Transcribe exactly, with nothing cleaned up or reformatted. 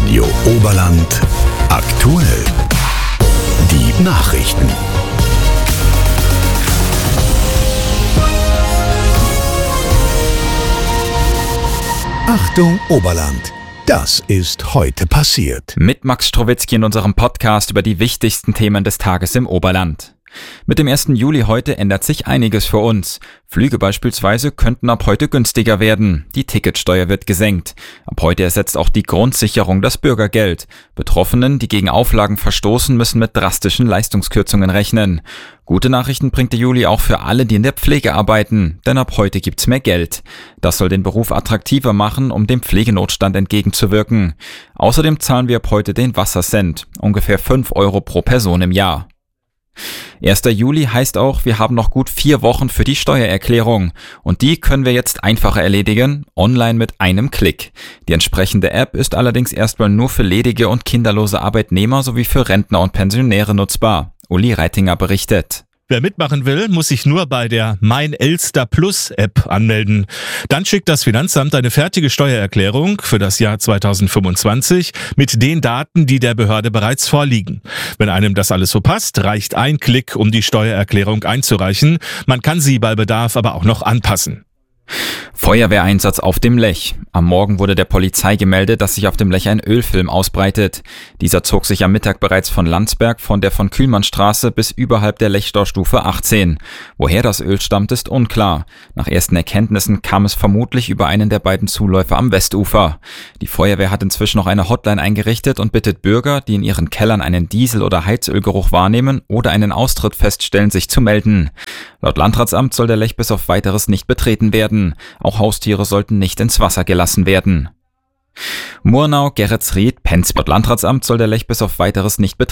Radio Oberland aktuell. Die Nachrichten. Achtung Oberland, das ist heute passiert. Mit Max Strowitzki in unserem Podcast über die wichtigsten Themen des Tages im Oberland. Mit dem ersten Juli heute ändert sich einiges für uns. Flüge beispielsweise könnten ab heute günstiger werden. Die Ticketsteuer wird gesenkt. Ab heute ersetzt auch die Grundsicherung das Bürgergeld. Betroffenen, die gegen Auflagen verstoßen, müssen mit drastischen Leistungskürzungen rechnen. Gute Nachrichten bringt der Juli auch für alle, die in der Pflege arbeiten, denn ab heute gibt's mehr Geld. Das soll den Beruf attraktiver machen, um dem Pflegenotstand entgegenzuwirken. Außerdem zahlen wir ab heute den Wassercent, ungefähr fünf Euro pro Person im Jahr. erster Juli heißt auch, wir haben noch gut vier Wochen für die Steuererklärung und die können wir jetzt einfacher erledigen, online mit einem Klick. Die entsprechende App ist allerdings erstmal nur für ledige und kinderlose Arbeitnehmer sowie für Rentner und Pensionäre nutzbar. Uli Reitinger berichtet. Wer mitmachen will, muss sich nur bei der Mein Elster Plus App anmelden. Dann schickt das Finanzamt eine fertige Steuererklärung für das Jahr zweitausendfünfundzwanzig mit den Daten, die der Behörde bereits vorliegen. Wenn einem das alles so passt, reicht ein Klick, um die Steuererklärung einzureichen. Man kann sie bei Bedarf aber auch noch anpassen. Feuerwehreinsatz auf dem Lech. Am Morgen wurde der Polizei gemeldet, dass sich auf dem Lech ein Ölfilm ausbreitet. Dieser zog sich am Mittag bereits von Landsberg von der von Kühlmannstraße bis überhalb der Lechstaustufe achtzehn. Woher das Öl stammt, ist unklar. Nach ersten Erkenntnissen kam es vermutlich über einen der beiden Zuläufer am Westufer. Die Feuerwehr hat inzwischen noch eine Hotline eingerichtet und bittet Bürger, die in ihren Kellern einen Diesel- oder Heizölgeruch wahrnehmen oder einen Austritt feststellen, sich zu melden. Laut Landratsamt soll der Lech bis auf Weiteres nicht betreten werden. Auch Haustiere sollten nicht ins Wasser gelassen werden. Murnau, Geretsried, Penzberg. Laut Landratsamt soll der Lech bis auf Weiteres nicht betreten